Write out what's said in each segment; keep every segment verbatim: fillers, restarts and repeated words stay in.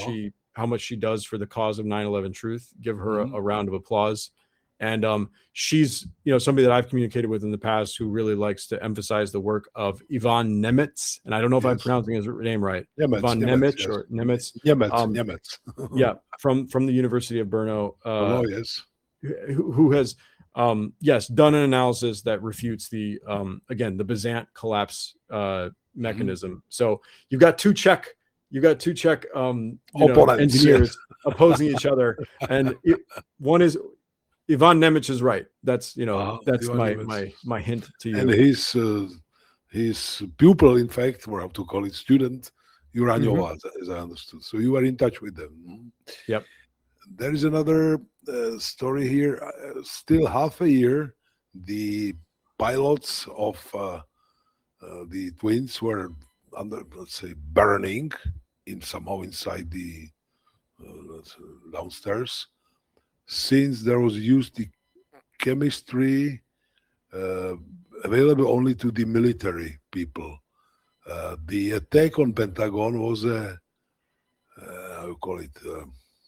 she how much she does for the cause of nine eleven Truth. Give her Mhm. a, a round of applause. And um, she's, you know, somebody that I've communicated with in the past who really likes to emphasize the work of Ivan Nemitz. And I don't know if I'm Yes. pronouncing his name right. Nemitz, Ivan Nemitz, Nemitz yes. or Nemitz. Nemitz, Um, Nemitz. yeah, from from the University of Brno, Oh, uh, yes. who, who has, um, yes, done an analysis that refutes the, um, again, the Bezant collapse uh, mechanism. So you've got two Czech, you've got two Czech, um, you know, Opponents, engineers yes. opposing each other, and it, one is Ivan Nemitz is right. That's, you know, Uh, that's Ivan my Nemitz. my my hint to And you. his uh, his pupil, in fact, or how to call it, student, Uranova, as, as I understood. So you were in touch with them. Mhm. Yep. There is another uh, story here. Uh, still half a year, the pilots of uh, uh, the twins were under, let's say, burning in somehow inside the uh, let's, uh, downstairs. Since there was used the chemistry uh, available only to the military people. Uh, the attack on Pentagon was a, uh, how you call it? Uh,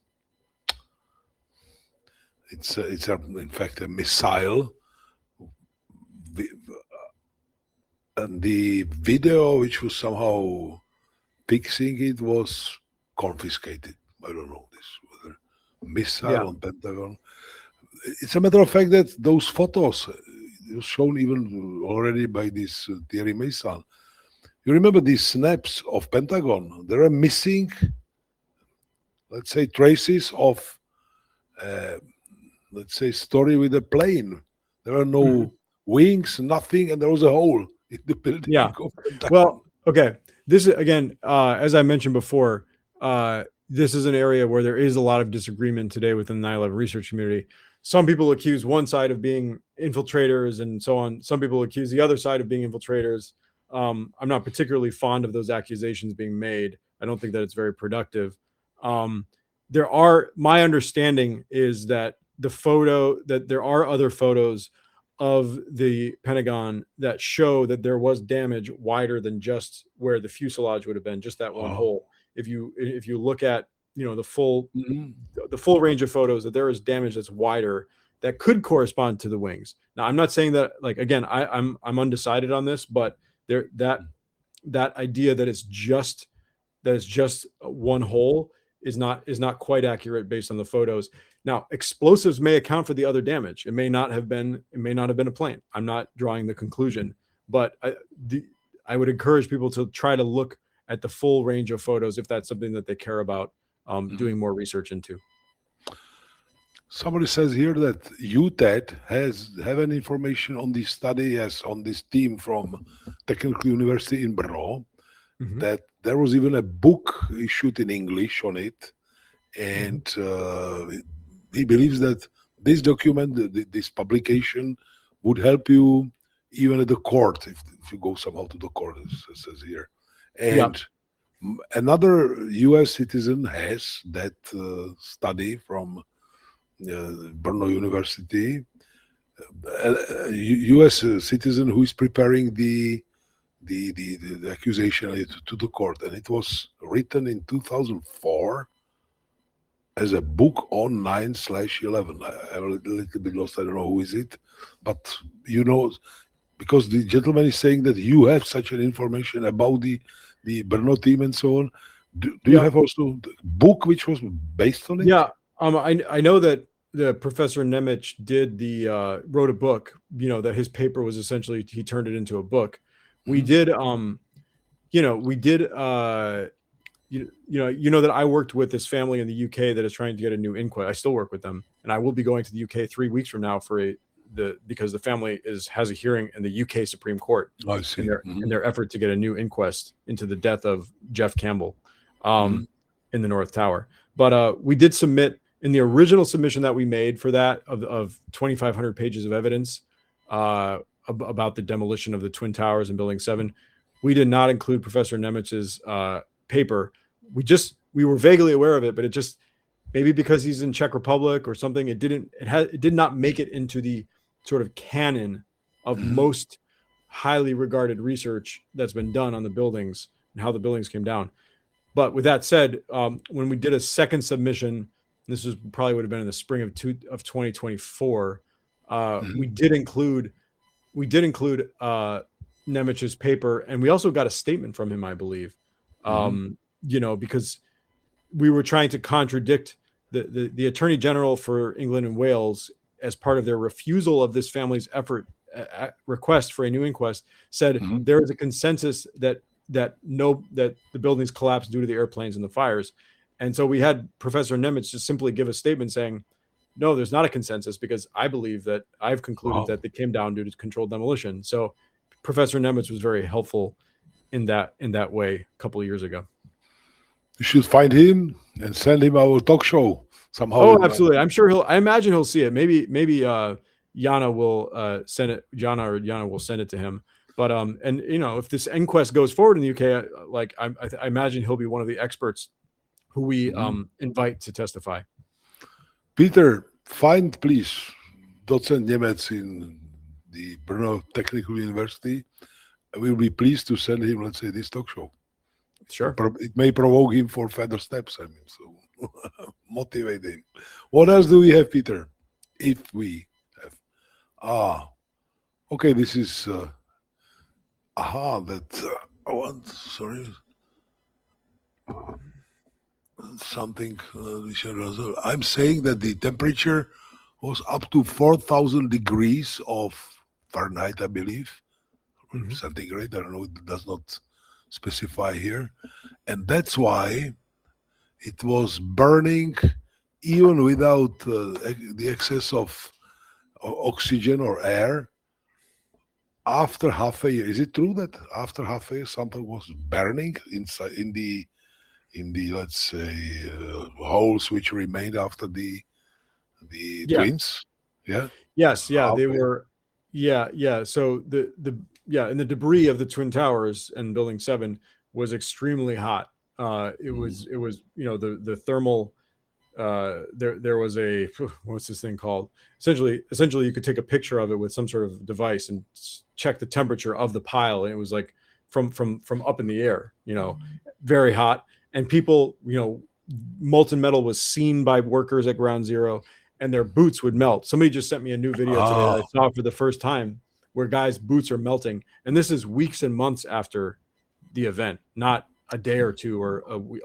it's a, it's a, in fact a missile. Vi- And the video, which was somehow fixing it, was confiscated. I don't know this whether missile Yeah. on Pentagon. It's a matter of fact that those photos, uh, it was shown even already by this uh, Thierry Meyssan. You remember these snaps of Pentagon? There are missing, let's say, traces of, uh, let's say, story with a plane. There are no Mhm. wings, nothing, and there was a hole in the building. Yeah. of Pentagon. Well, okay. This is again, uh, as I mentioned before, uh, this is an area where there is a lot of disagreement today within the nine eleven research community. Some people accuse one side of being infiltrators and so on. Some people accuse the other side of being infiltrators. Um, I'm not particularly fond of those accusations being made. I don't think that it's very productive. Um, there are, my understanding is that the photo, that there are other photos of the Pentagon that show that there was damage wider than just where the fuselage would have been, just that one Oh. hole. If you if you look at, you know, the full Mhm. the full range of photos, that there is damage that's wider that could correspond to the wings. Now, I'm not saying that, like, again, I, I'm I'm undecided on this, but there that that idea that it's just that it's just one hole is not is not quite accurate based on the photos. Now, explosives may account for the other damage. It may not have been it may not have been a plane. I'm not drawing the conclusion, but I, the, I would encourage people to try to look at the full range of photos if that's something that they care about um, Mhm. doing more research into. Somebody says here that U T E D has have an information on this study, yes, on this team from Technical University in Brno, Mhm. that there was even a book issued in English on it, and uh, he believes that this document, th- th- this publication, would help you even at the court if, if you go somehow to the court, as it says here. Yeah. And m- another U S citizen has that uh, study from uh, Brno University, a, a U- US citizen who is preparing the the the, the, the accusation to, to the court, and it was written in two thousand four as a book on nine slash eleven. I'm a little, little bit lost. I don't know who is it, but you know, because the gentleman is saying that you have such an information about the the Brno team and so on. Do, do you Yeah. have also the book which was based on it? Yeah, um, I I know that the Professor Nemec did the uh, wrote a book. You know that his paper was essentially he turned it into a book. We Mhm. did, um, you know, we did, uh, you you know, you know that I worked with this family in the U K that is trying to get a new inquest. I still work with them, and I will be going to the U K three weeks from now for a the because the family is has a hearing in the U K Supreme Court I see. in their Mhm. in their effort to get a new inquest into the death of Jeff Campbell. Um, Mhm. in the North Tower. But uh, we did submit in the original submission that we made for that of, of twenty-five hundred pages of evidence uh, ab- about the demolition of the Twin Towers in Building seven. We did not include Professor Nemec's uh, paper. We just, we were vaguely aware of it, but it just, maybe because he's in Czech Republic or something, it didn't, it had, it did not make it into the sort of canon of Mhm. most highly regarded research that's been done on the buildings and how the buildings came down. But with that said, um, when we did a second submission, this was probably would have been in the spring of two of twenty twenty-four. Uh, Mhm. we did include we did include uh, Nemech's paper, and we also got a statement from him, I believe. Um, you know, because we were trying to contradict the, the the Attorney General for England and Wales as part of their refusal of this family's effort uh, request for a new inquest. Said Mhm. there is a consensus that that no that the buildings collapsed due to the airplanes and the fires. And so we had Professor Nemec just simply give a statement saying, no, there's not a consensus, because I believe that I've concluded Wow. that they came down due to controlled demolition. So Professor Nemec was very helpful in that in that way a couple of years ago. You should find him and send him our talk show somehow. Oh, absolutely. I'm sure he'll, I imagine he'll see it. Maybe, maybe uh, Jana will uh, send it, Jana or Jana will send it to him. But, um, and you know, if this inquest goes forward in the U K, like I, I, I imagine he'll be one of the experts who we Mhm. um, invite to testify. Peter, find please Docent Nemec in the Brno Technical University. We'll be pleased to send him, let's say, this talk show. Sure. Pro- It may provoke him for further steps. I mean, so motivate him. What else do we have, Peter? If we have, ah, okay. This is uh, aha. That uh, I want. Sorry, something. Uh, we should resolve. I'm saying that the temperature was up to four thousand degrees of Fahrenheit, I believe, Mhm. centigrade. I don't know. It does not specify here, and that's why it was burning even without uh, ex- the excess of o- oxygen or air. After half a year, is it true that after half a year something was burning inside in the in the let's say uh, holes which remained after the the Yeah. twins? Yeah. Yes. Yeah. They Okay. were. Yeah. Yeah. So the, the, yeah. And the debris of the Twin Towers and Building seven was extremely hot. Uh, it Mm. was, it was, you know, the, the thermal, uh, there, there was a, what's this thing called? Essentially, essentially you could take a picture of it with some sort of device and s- check the temperature of the pile. And it was like from, from, from up in the air, you know, very hot. And people, you know, molten metal was seen by workers at ground zero, and their boots would melt. Somebody just sent me a new video today that I Ah. saw for the first time, where guys' boots are melting. And this is weeks and months after the event, not a day or two or a week.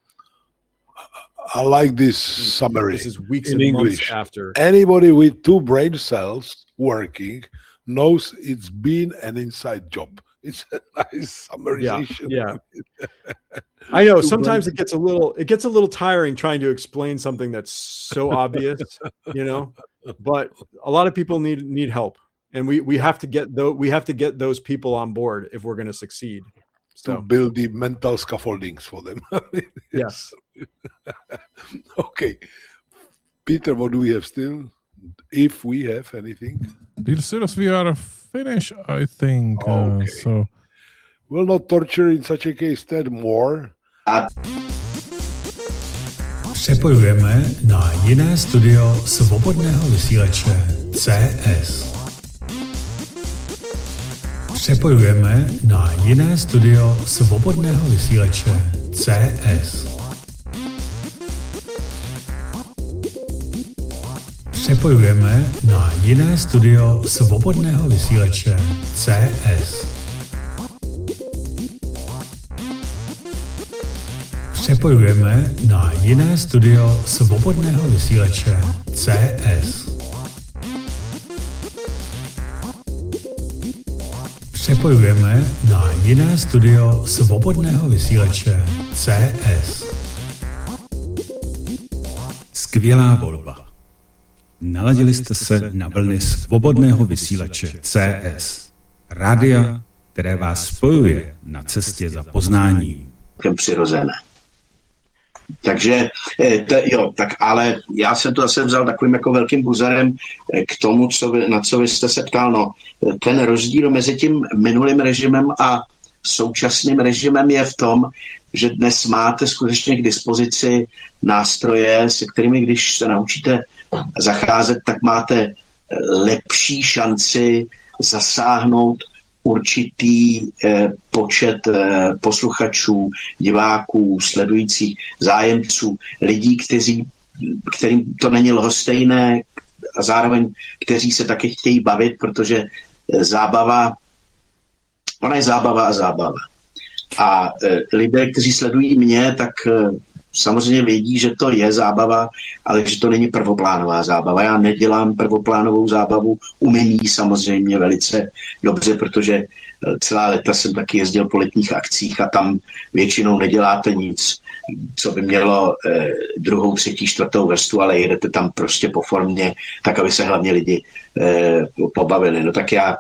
I like this summary This is weeks in and months English. after. Anybody with two brain cells working knows it's been an inside job. It's a nice Yeah, summarization. yeah. I know Two sometimes brain- it gets a little it gets a little tiring trying to explain something that's so obvious, you know. But a lot of people need need help, and we we have to get though we have to get those people on board if we're going to succeed. to So build the mental scaffoldings for them. yes, Okay. Peter, what do we have still? If we have anything. As we are finished, I think. Uh, Okay. so Will not torture in such a case Ted more. Přepojujeme na jiné studio svobodného vysílače C S. Přepojujeme na jiné studio svobodného vysílače C S. Přepojujeme na jiné studio svobodného vysílače C S. Přepojujeme na jiné studio svobodného vysílače C S. Přepojujeme na jiné studio svobodného vysílače C S. Skvělá volba. Naladili jste se na vlny svobodného vysílače C S. Rádia, které vás spojuje na cestě za poznáním. Přirozené. Takže t, jo, tak ale já jsem to zase vzal takovým jako velkým buzerem k tomu, co vy, na co vy jste se ptal. No, ten rozdíl mezi tím minulým režimem a současným režimem je v tom, že dnes máte skutečně k dispozici nástroje, se kterými, když se naučíte zacházet, tak máte lepší šanci zasáhnout určitý eh, počet eh, posluchačů, diváků, sledujících, zájemců, lidí, kteří, kterým to není lhostejné a zároveň kteří se taky chtějí bavit, protože eh, zábava, ona je zábava a zábava. A eh, lidé, kteří sledují mě, tak eh, samozřejmě vědí, že to je zábava, ale že to není prvoplánová zábava. Já nedělám prvoplánovou zábavu, umím ji samozřejmě velice dobře, protože celá léta jsem taky jezdil po letních akcích a tam většinou neděláte nic, co by mělo eh, druhou, třetí, čtvrtou vrstvu, ale jedete tam prostě po formě, tak aby se hlavně lidi eh, pobavili. No tak já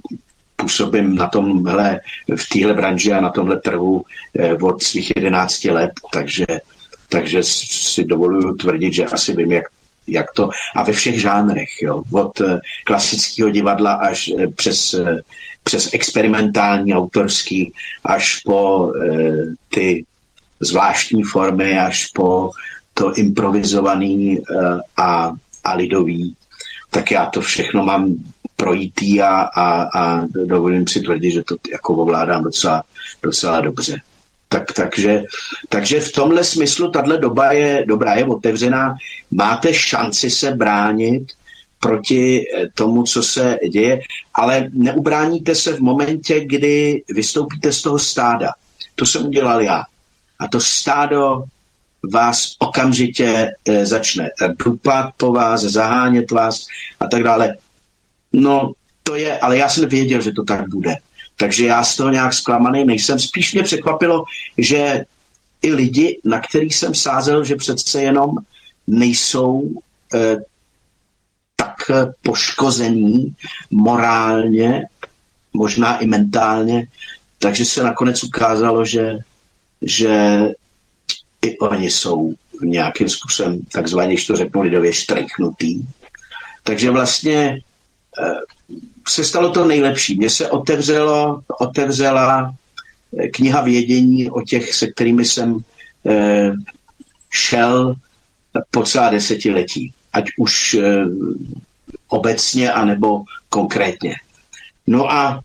působím na tomhle, v téhle branži a na tomhle trhu eh, od svých jedenácti let, takže Takže si dovoluju tvrdit, že asi vím, jak, jak to. A ve všech žánrech, jo. Od klasického divadla až přes, přes experimentální, autorský, až po e, ty zvláštní formy, až po to improvizovaný e, a, a lidový. Tak já to všechno mám projítý a, a, a dovolím si tvrdit, že to jako ovládám docela, docela dobře. Tak, takže, takže v tomhle smyslu tahle doba je dobrá, je otevřená. Máte šanci se bránit proti tomu, co se děje, ale neubráníte se v momentě, kdy vystoupíte z toho stáda. To jsem udělal já. A to stádo vás okamžitě e, začne dupat po vás, zahánět vás a tak dále. No, to je, ale já jsem věděl, že to tak bude. Takže já z toho nějak zklamaný nejsem. Spíš mě překvapilo, že i lidi, na který jsem sázel, že přece jenom nejsou eh, tak poškození morálně, možná i mentálně, takže se nakonec ukázalo, že, že i oni jsou nějakým způsobem takzvaně, když to řeknu lidově, štrejchnutý. Takže vlastně eh, se stalo to nejlepší. Mně se otevřelo, otevřela kniha vědění o těch, se kterými jsem eh, šel po celá desetiletí. Ať už eh, obecně, anebo konkrétně. No a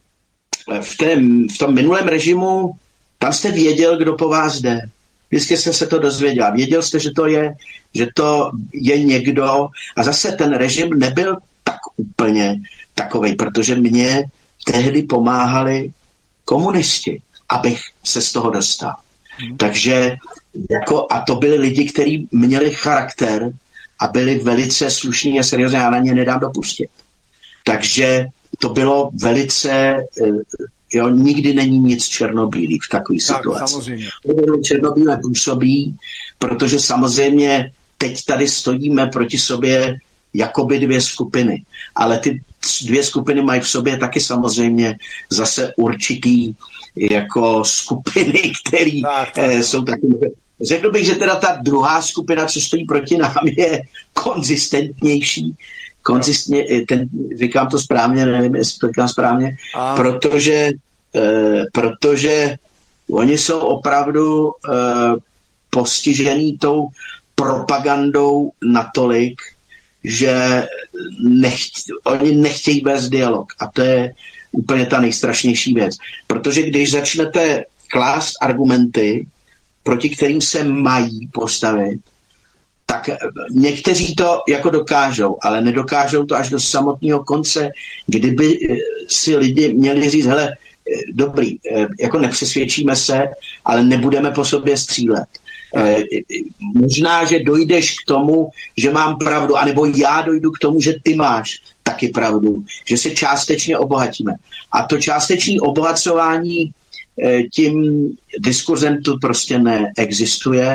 v, tém, v tom minulém režimu, tam jste věděl, kdo po vás jde. Vždycky jste se to dozvěděl. Věděl jste, že to je, že to je někdo. A zase ten režim nebyl tak úplně takovej, protože mě tehdy pomáhali komunisti, abych se z toho dostal. Hmm. Takže jako, a to byli lidi, kteří měli charakter a byli velice slušní a seriózní, já na ně nedám dopustit. Takže to bylo velice, jo, nikdy není nic černobílý v takové situaci. Samozřejmě. Černobílé působí, protože samozřejmě teď tady stojíme proti sobě jakoby dvě skupiny. Ale ty dvě skupiny mají v sobě taky samozřejmě zase určitý jako skupiny, které eh, jsou taky. Řekl bych, že teda ta druhá skupina, co stojí proti nám, je konzistentnější. Konzistně, ten, říkám to správně, nevím, jestli to říkám správně, a... protože, eh, protože oni jsou opravdu eh, postižený tou propagandou natolik, že nechť, oni nechtějí vést dialog. A to je úplně ta nejstrašnější věc. Protože když začnete klást argumenty, proti kterým se mají postavit, tak někteří to jako dokážou, ale nedokážou to až do samotného konce, kdyby si lidi měli říct, hele, dobrý, jako nepřesvědčíme se, ale nebudeme po sobě střílet. Eh, možná, že dojdeš k tomu, že mám pravdu, anebo já dojdu k tomu, že ty máš taky pravdu, že se částečně obohatíme. A to částečné obohacování eh, tím diskurzem tu prostě neexistuje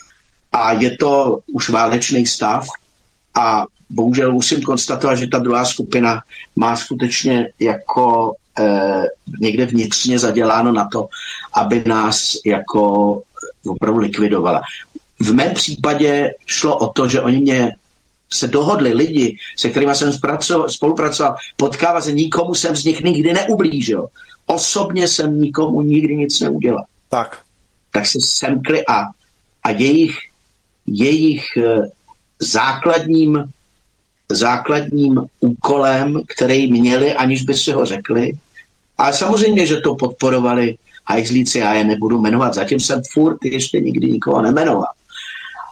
a je to už válečný stav a bohužel musím konstatovat, že ta druhá skupina má skutečně jako eh, někde vnitřně zaděláno na to, aby nás jako opravdu likvidovala. V mém případě šlo o to, že oni mě se dohodli, lidi, se kterými jsem spolupracoval, potkávat se, nikomu jsem z nich nikdy neublížil. Osobně jsem nikomu nikdy nic neudělal. Tak. Tak se semkli a, a jejich, jejich základním, základním úkolem, který měli, aniž by si ho řekli, Ale samozřejmě, že to podporovali hajzlíci, já je nebudu jmenovat. Zatím jsem furt ještě nikdy nikoho nemenoval.